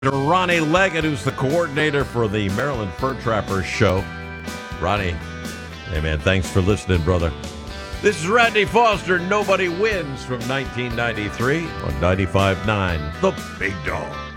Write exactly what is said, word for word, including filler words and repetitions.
Ronnie Leggett, who's the coordinator for the Maryland Fur Trappers show. Ronnie, hey man, thanks for listening, brother. This is Randy Foster, Nobody Wins from nineteen ninety-three on ninety-five point nine, The Big Dog.